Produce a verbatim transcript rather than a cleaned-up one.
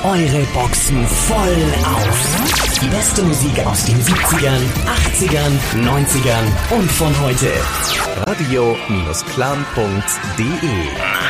eure Boxen voll auf. Die beste Musik aus den siebzigern, achtzigern, neunzigern und von heute. radio Bindestrich plan punkt de